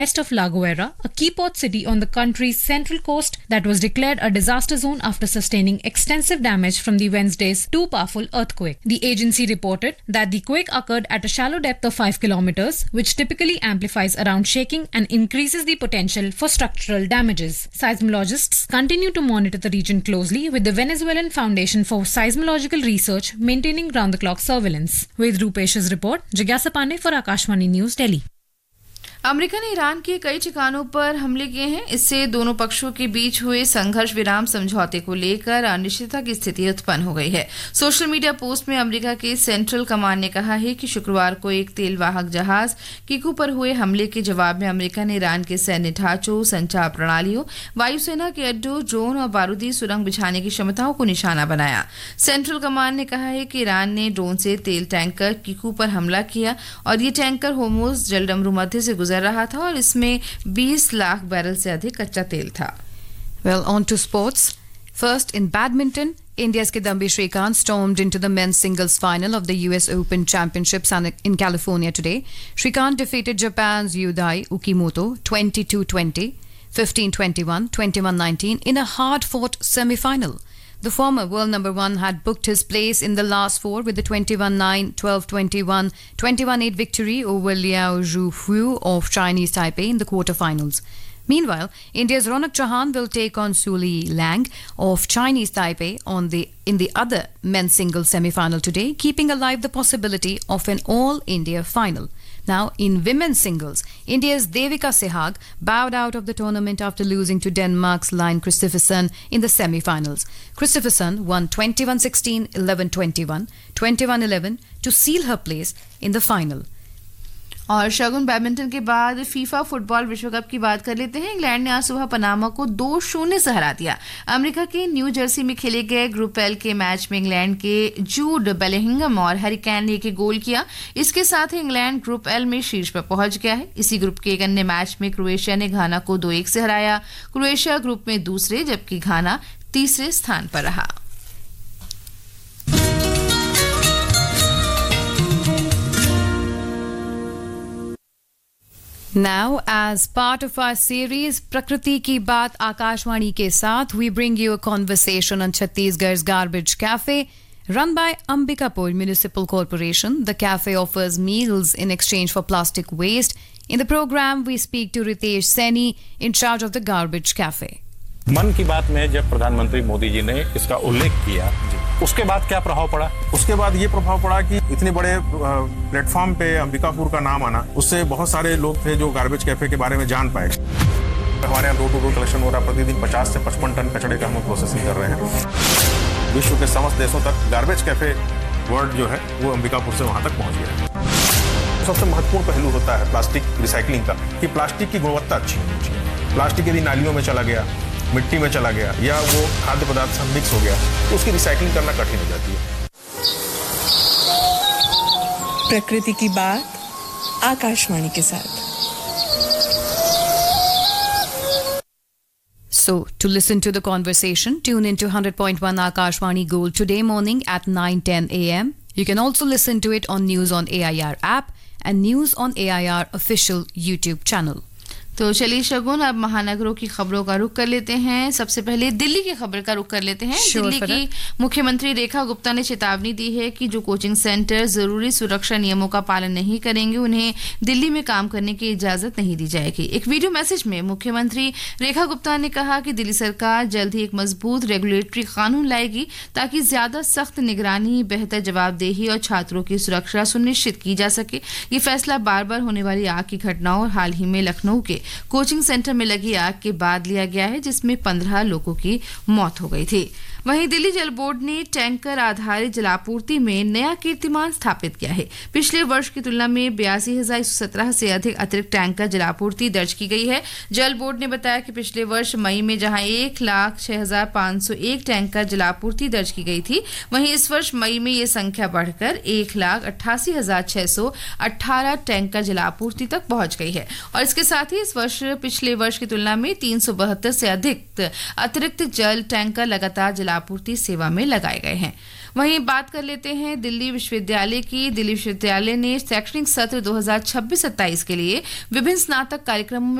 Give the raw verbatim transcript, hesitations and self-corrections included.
West of La Guaira, a key port city on the country's central coast that was declared a disaster zone after sustaining extensive damage from the Wednesday's too powerful earthquake. The agency reported that the quake occurred at a shallow depth of five kilometers, which typically amplifies around shaking and increases the potential for structural damages. Seismologists continue to monitor the region closely, with the Venezuelan Foundation for Seismological Research maintaining round-the-clock surveillance. With Rupesh's report, Jigyasa Pandey for Akashvani News, Delhi. America ने Iran के कई ठिकानों पर हमले किए हैं। इससे दोनों पक्षों के बीच हुए संघर्ष विराम समझौते को लेकर अनिश्चितता की स्थिति उत्पन्न हो गई है। सोशल मीडिया पोस्ट में अमेरिका के सेंट्रल कमांड ने कहा है कि शुक्रवार को एक तेल वाहक जहाज किकू पर हुए हमले के जवाब में अमेरिका ने ईरान के सैन्य ढांचों, संचार प्रणालियों, वायुसेना के अड्डों, ड्रोन और बारूदी सुरंग बिछाने की क्षमताओं को निशाना बनाया। सेंट्रल कमांड ने कहा है कि ईरान ने ड्रोन से तेल टैंकर किकू पर हमला किया और ये टैंकर होर्मुज जलडमरू मध्य से गुजर रहा था और इसमें बीस लाख बैरल से अधिक कच्चा तेल था। Well, on to sports. First, in badminton, India's Kidambi Shrikant stormed into the men's singles final of the U S Open Championships in California today. Shrikant defeated Japan's Yudai Ukimoto twenty-two twenty, fifteen twenty-one, twenty-one nineteen in a hard-fought semi-final. The former world number one had booked his place in the last four with the twenty-one nine, twelve twenty-one, twenty-one eight victory over Liao Zhuhu of Chinese Taipei in the quarterfinals. Meanwhile, India's Ronak Chauhan will take on Suli Lang of Chinese Taipei on the in the other men's singles semi-final today, keeping alive the possibility of an all-India final. Now, in women's singles, India's Devika Sehag bowed out of the tournament after losing to Denmark's Line Kristoffersen in the semi-finals. Kristoffersen won twenty-one sixteen, eleven twenty-one, twenty-one eleven to seal her place in the final. और शगुन badminton के बाद FIFA football विश्व cup की बात कर लेते हैं। England ने आज सुबह पनामा को दो शून्य से हरा दिया। अमेरिका के न्यू जर्सी में खेले गए ग्रुप एल के मैच में इंग्लैंड के जूड बेलिंघम और हैरी केन ने एक गोल किया। इसके साथ ही इंग्लैंड ग्रुप एल में शीर्ष पर पहुंच गया है। इसी ग्रुप के एक अन्य मैच में क्रोएशिया ने घाना को दो एक से हराया। क्रोएशिया ग्रुप में दूसरे जबकि घाना तीसरे स्थान पर रहा। Now, as part of our series Prakriti Ki Baat Akashvani ke saath, we bring you a conversation on Chhattisgarh's Garbage Cafe. Run by Ambikapur Municipal Corporation, the cafe offers meals in exchange for plastic waste. In the program, we speak to Ritesh Seni, in charge of the Garbage Cafe. मन की बात में जब प्रधानमंत्री मोदी जी ने इसका उल्लेख किया, उसके बाद क्या प्रभाव पड़ा? उसके बाद ये प्रभाव पड़ा कि इतने बड़े प्लेटफॉर्म पे अंबिकापुर का नाम आना, उससे बहुत सारे लोग थे जो गार्बेज कैफे के बारे में जान पाए। हमारे यहाँ डोर टू डोर कलेक्शन हो रहा है, प्रतिदिन पचास से पचपन टन कचड़े का हम प्रोसेसिंग कर रहे हैं। विश्व के समस्त देशों तक गार्बेज कैफे वर्ल्ड जो है वो अंबिकापुर से वहाँ तक पहुँच गया है। सबसे महत्वपूर्ण पहलू होता है प्लास्टिक रिसाइकलिंग का, कि प्लास्टिक की गुणवत्ता अच्छी होनी चाहिए। प्लास्टिक यदि नालियों में चला गया, मिट्टी में चला गया या वो खाद्य पदार्थ से मिक्स हो गया तो उसकी रिसाइकलिंग करना कठिन हो जाती है। प्रकृति की बात आकाशवाणी के साथ। So, to listen to the conversation, tune into one hundred point one Akashvani Gold today morning at nine ten a m. You can also listen to it on News on A I R app and News on A I R official YouTube channel. तो चलिए शगुन, अब महानगरों की खबरों का रुख कर लेते हैं। सबसे पहले दिल्ली की खबर का रुख कर लेते हैं। दिल्ली की मुख्यमंत्री रेखा गुप्ता ने चेतावनी दी है कि जो कोचिंग सेंटर जरूरी सुरक्षा नियमों का पालन नहीं करेंगे, उन्हें दिल्ली में काम करने की इजाजत नहीं दी जाएगी। एक वीडियो मैसेज में मुख्यमंत्री रेखा गुप्ता ने कहा कि दिल्ली सरकार जल्द ही एक मजबूत रेगुलेटरी कानून लाएगी ताकि ज्यादा सख्त निगरानी, बेहतर जवाबदेही और छात्रों की सुरक्षा सुनिश्चित की जा सके। ये फैसला बार बार होने वाली आग की घटनाओं और हाल ही में लखनऊ के कोचिंग सेंटर में लगी आग के बाद लिया गया है, जिसमें पंद्रह लोगों की मौत हो गई थी। वहीं दिल्ली जल बोर्ड ने टैंकर आधारित जलापूर्ति में नया कीर्तिमान स्थापित किया है। पिछले वर्ष की तुलना में बयासी हजार एक सौ सत्रह से अधिक अतिरिक्त टैंकर जलापूर्ति दर्ज की गई है। जल बोर्ड ने बताया कि पिछले वर्ष मई में जहां एक लाख छह हजार पाँच सौ एक टैंकर जलापूर्ति दर्ज की गई थी, वहीं इस वर्ष मई में ये संख्या बढ़कर एक लाख अट्ठासी हजार छह सौ अट्ठारह टैंकर जलापूर्ति तक पहुंच गई है। और इसके साथ ही इस इस वर्ष पिछले वर्ष की तुलना में तीन सौ बहत्तर से अधिक अतिरिक्त जल टैंकर लगातार जलापूर्ति सेवा में लगाए गए हैं। वहीं बात कर लेते हैं दिल्ली विश्वविद्यालय की। दिल्ली विश्वविद्यालय ने शैक्षणिक सत्र दो हज़ार छब्बीस सत्ताईस के लिए विभिन्न स्नातक कार्यक्रमों